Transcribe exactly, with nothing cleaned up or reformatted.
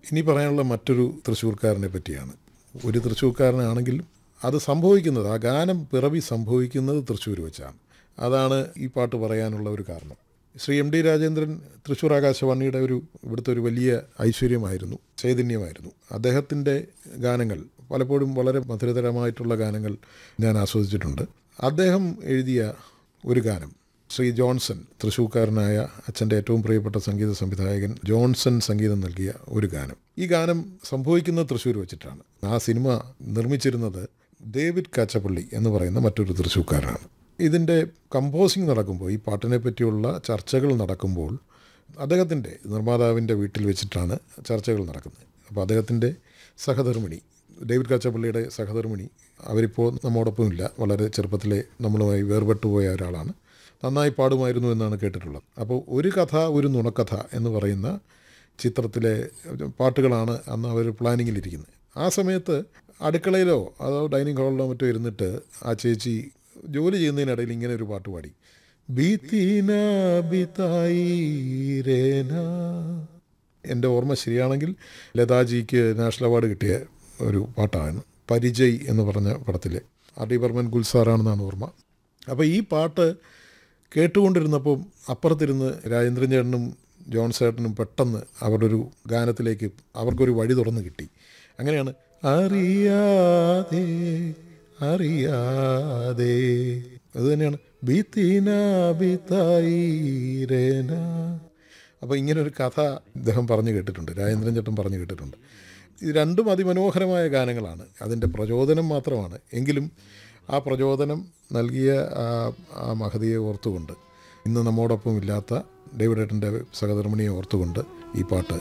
ഇനി പറയാനുള്ള മറ്റൊരു തൃശ്ശൂർക്കാരനെ പറ്റിയാണ്. ഒരു തൃശ്ശൂർക്കാരനാണെങ്കിലും അത് സംഭവിക്കുന്നത്, ആ ഗാനം പിറവി സംഭവിക്കുന്നത് തൃശ്ശൂർ വെച്ചാണ്. അതാണ് ഈ പാട്ട് പറയാനുള്ള ഒരു കാരണം. ശ്രീ എം ഡി രാജേന്ദ്രൻ തൃശ്ശൂർ ആകാശവാണിയുടെ ഒരു ഇവിടുത്തെ ഒരു വലിയ ഐശ്വര്യമായിരുന്നു, ചൈതന്യമായിരുന്നു. അദ്ദേഹത്തിൻ്റെ ഗാനങ്ങൾ പലപ്പോഴും വളരെ മധുരതരമായിട്ടുള്ള ഗാനങ്ങൾ ഞാൻ ആസ്വദിച്ചിട്ടുണ്ട്. അദ്ദേഹം എഴുതിയ ഒരു ഗാനം, ശ്രീ ജോൺസൺ, തൃശ്ശൂർക്കാരനായ അച്ഛൻ്റെ ഏറ്റവും പ്രിയപ്പെട്ട സംഗീത സംവിധായകൻ ജോൺസൺ സംഗീതം നൽകിയ ഒരു ഗാനം. ഈ ഗാനം സംഭവിക്കുന്നത് തൃശ്ശൂർ വെച്ചിട്ടാണ്. ആ സിനിമ നിർമ്മിച്ചിരുന്നത് ഡേവിഡ് കാച്ചപ്പള്ളി എന്ന് പറയുന്ന മറ്റൊരു തൃശ്ശൂർക്കാരനാണ്. ഇതിൻ്റെ കമ്പോസിങ് നടക്കുമ്പോൾ, ഈ പാട്ടിനെ പറ്റിയുള്ള ചർച്ചകൾ നടക്കുമ്പോൾ അദ്ദേഹത്തിൻ്റെ നിർമ്മാതാവിൻ്റെ വീട്ടിൽ വെച്ചിട്ടാണ് ചർച്ചകൾ നടക്കുന്നത്. അപ്പോൾ അദ്ദേഹത്തിൻ്റെ സഹധർമ്മിണി, ഡേവിഡ് കാച്ചപ്പള്ളിയുടെ സഹധർമ്മിണി, അവരിപ്പോൾ നമ്മോടൊപ്പം ഇല്ല, വളരെ ചെറുപ്പത്തിലെ നമ്മളുമായി വേർപെട്ടു പോയ ഒരാളാണ്. നന്നായി പാടുമായിരുന്നു എന്നാണ് കേട്ടിട്ടുള്ളത്. അപ്പോൾ ഒരു കഥ ഒരു നുണക്കഥ എന്ന് പറയുന്ന ചിത്രത്തിലെ പാട്ടുകളാണ് അന്ന് അവർ പ്ലാനിങ്ങിലിരിക്കുന്നത്. ആ സമയത്ത് അടുക്കളയിലോ അതോ ഡൈനിങ് ഹാളിലോ മറ്റോ ഇരുന്നിട്ട് ആ ചേച്ചി ജോലി ചെയ്യുന്നതിനിടയിൽ ഇങ്ങനെ ഒരു പാട്ട് പാടി, ബീത്തീന ബിതായി രേന. എൻ്റെ ഓർമ്മ ശരിയാണെങ്കിൽ ലതാജിക്ക് നാഷണൽ അവാർഡ് കിട്ടിയ ഒരു പാട്ടാണ്, പരിചയ് എന്ന് പറഞ്ഞ പടത്തിലെ. ആർ ഡി ബർമൻ ഗുൽസാറാണെന്നാണ് ഓർമ്മ. അപ്പോൾ ഈ പാട്ട് കേട്ടുകൊണ്ടിരുന്നപ്പോൾ അപ്പുറത്തിരുന്ന് രാജേന്ദ്രൻ ചേട്ടനും ജോൺ ചേട്ടനും പെട്ടെന്ന് അവരുടെ ഒരു ഗാനത്തിലേക്ക് അവർക്കൊരു വഴി തുറന്ന് കിട്ടി. അങ്ങനെയാണ് അറിയാതെ അറിയാതെ, അത് തന്നെയാണ് ബീത്തീന ബിതായി രേന. അപ്പോൾ ഇങ്ങനൊരു കഥ ഇദ്ദേഹം പറഞ്ഞു കേട്ടിട്ടുണ്ട്, രാജേന്ദ്രൻ ചേട്ടൻ പറഞ്ഞു കേട്ടിട്ടുണ്ട്. ഇത് രണ്ടും അതിമനോഹരമായ ഗാനങ്ങളാണ്, അതിൻ്റെ പ്രചോദനം മാത്രമാണ്. എങ്കിലും ആ പ്രചോദനം നൽകിയ ആ മഹതിയെ ഓർത്തുകൊണ്ട്, ഇന്ന് നമ്മോടൊപ്പം ഇല്ലാത്ത ഡേവിഡ് ഏട്ടൻ്റെ സഹധർമ്മിണിയെ ഓർത്തുകൊണ്ട് ഈ പാട്ട്